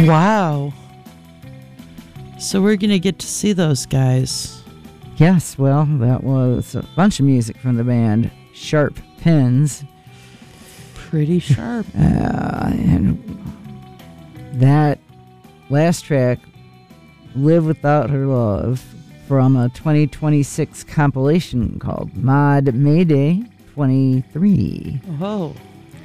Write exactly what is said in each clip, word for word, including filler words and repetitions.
Wow. So we're going to get to see those guys. Yes, well, that was a bunch of music from the band Sharp Pins. Pretty sharp. Uh, and that last track, Live Without Her Love, from a twenty twenty-six compilation called Mod Mayday twenty-three. Oh.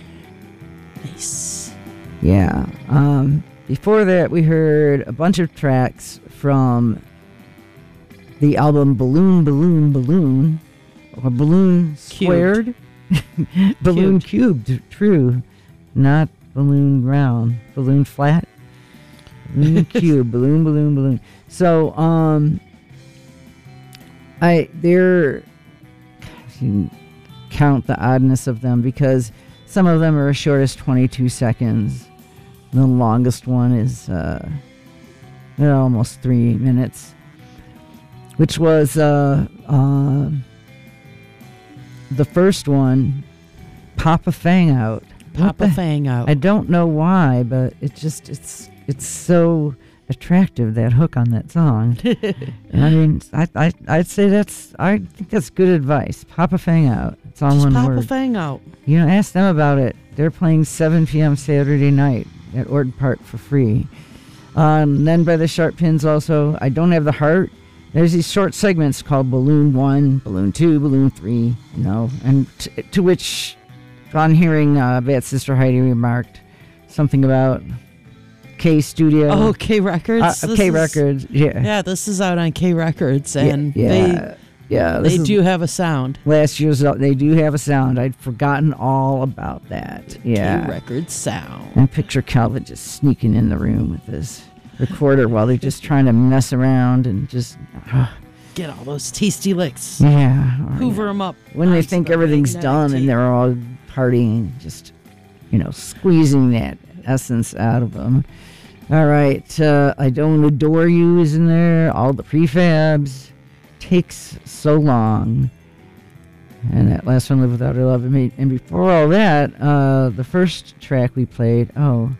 Nice. Yeah. Um, before that, we heard a bunch of tracks from the album Balloon, Balloon, Balloon, or Balloon Squared. Balloon cubed. cubed, true. Not balloon round. Balloon flat. Balloon cube. Balloon, balloon, balloon. So, um, I, they're, you count the oddness of them because some of them are as short as twenty-two seconds. The longest one is, uh, almost three minutes. Which was uh, uh, the first one, Papa Fang Out. Papa Fang Out. I don't know why, but it just it's it's so attractive, that hook on that song. I mean, I I I'd say that's I think that's good advice. Papa Fang Out. It's all Just one Papa word. Fang Out. You know, ask them about it. They're playing seven p.m. Saturday night at Ord Park for free. Um, then by the Sharp Pins also, I Don't Have the Heart. There's these short segments called Balloon one, Balloon two, Balloon three, you know, and t- to which, on hearing uh, Bad Sister Heidi remarked something about K Studio. Oh, K Records? Uh, K is, Records, yeah. Yeah, this is out on K Records, and yeah, they yeah, yeah, they do have a sound. Last year's, they do have a sound. I'd forgotten all about that. Yeah. K Records sound. And picture Calvin just sneaking in the room with his recorder while they're just trying to mess around and just uh, get all those tasty licks. Yeah. Hoover them up. When they think everything's done and they're all partying, just, you know, squeezing that essence out of them. All right. Uh, I Don't Adore You is in there. All the prefabs. Takes So Long. And that last one, Live Without Her Love. And before all that, uh, the first track we played, oh,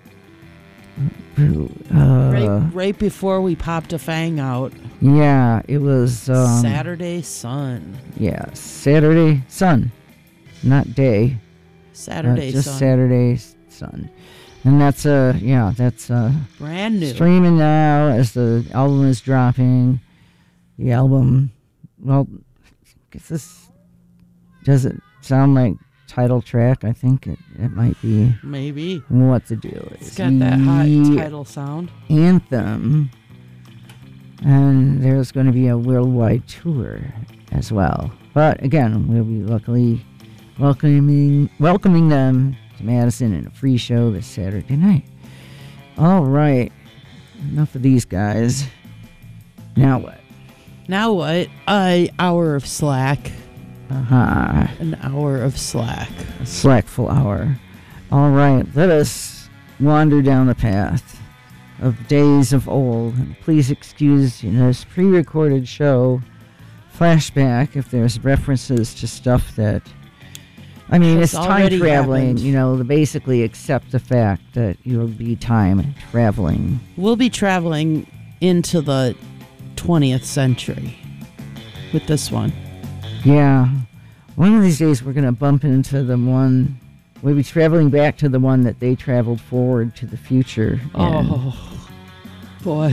Uh, right, right before we popped a Fang Out. Yeah, it was um, Saturday Sun. Yeah, Saturday Sun, not day. Saturday uh, just Sun. Saturday Sun, and that's uh yeah that's uh brand new. Streaming now as the album is dropping. The album, well, guess this does it sound like title track? I think it, it might be. Maybe. What to do. It's got that hot title sound. Anthem. And there's going to be a worldwide tour as well. But again, we'll be luckily welcoming welcoming them to Madison in a free show this Saturday night. All right. Enough of these guys. Now what? Now what? A hour of slack. Uh-huh. An hour of slack. A slackful hour. All right, let us wander down the path of days of old. And please excuse, you know, this pre-recorded show flashback if there's references to stuff that, I mean, it's time traveling, happened. You know, basically accept the fact that you'll be time traveling. We'll be traveling into the twentieth century with this one. Yeah. One of these days we're going to bump into the one, we'll be traveling back to the one that they traveled forward to the future. Oh, boy.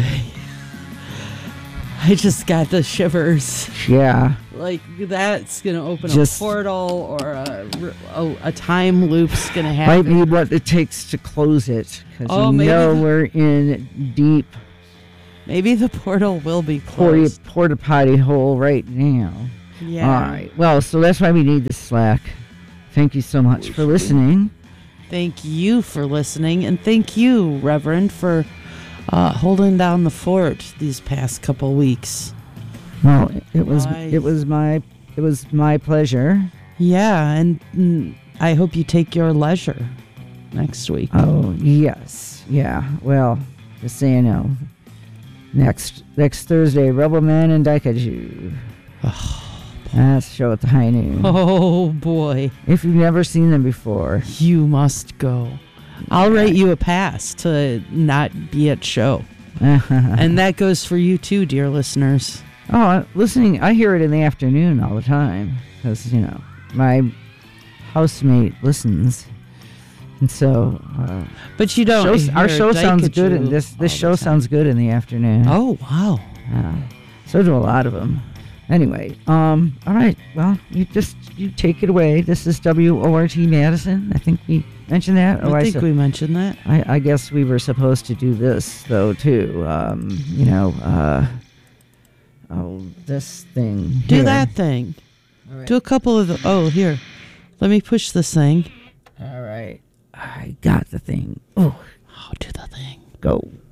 I just got the shivers. Yeah. Like, that's going to open just, a portal or a, a, a time loop's going to happen. Might be what it takes to close it. Because oh, you know the, we're in deep. Maybe the portal will be closed. Porta potty hole right now. Yeah. All right. Well, so that's why we need the slack. Thank you so much for listening. Thank you for listening, and thank you, Reverend, for uh, holding down the fort these past couple weeks. Well, it was Why? it was my it was my pleasure. Yeah, and mm, I hope you take your leisure next week. Oh yes, yeah. Well, just so you know, next next Thursday, Rebel Man and Daikaiju. Oh. That's show at the High Noon. Oh boy. If you've never seen them before, you must go. I'll rate you a pass to not be at show. And that goes for you too, dear listeners. Oh, listening, I hear it in the afternoon all the time because, you know, my housemate listens. And so, uh, but you don't. Shows, our show sounds good. And this this show sounds good in the afternoon. Oh wow! Yeah, so do a lot of them. Anyway, um, all right. Well, you just you take it away. This is W O R T Madison. I think we mentioned that. I oh, think I, we mentioned that. I, I guess we were supposed to do this though too. Um, you know, uh, oh, this thing. Do here. that thing. All right. Do a couple of the. Oh, here. Let me push this thing. All right. I got the thing. Oh, oh, do the thing. Go.